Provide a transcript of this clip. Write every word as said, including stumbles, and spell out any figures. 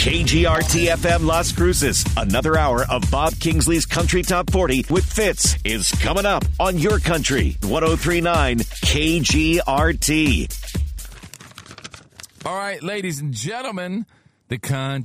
K G R T F M Las Cruces. Another hour of Bob Kingsley's Country Top forty with Fitz is coming up on your country. one oh three point nine K G R T. All right, ladies and gentlemen, the country